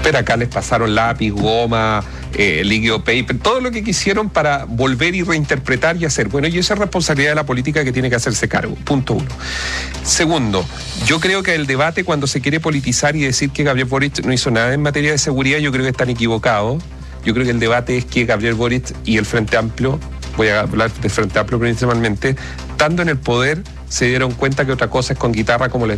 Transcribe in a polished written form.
Pero acá les pasaron lápiz, goma, líquido paper, todo lo que quisieron para volver y reinterpretar y hacer. Bueno, y esa es responsabilidad de la política que tiene que hacerse cargo, punto uno. Segundo, yo creo que el debate cuando se quiere politizar y decir que Gabriel Boric no hizo nada en materia de seguridad, yo creo que están equivocados. Yo creo que el debate es que Gabriel Boric y el Frente Amplio, voy a hablar del Frente Amplio principalmente, estando en el poder, se dieron cuenta que otra cosa es con guitarra, como les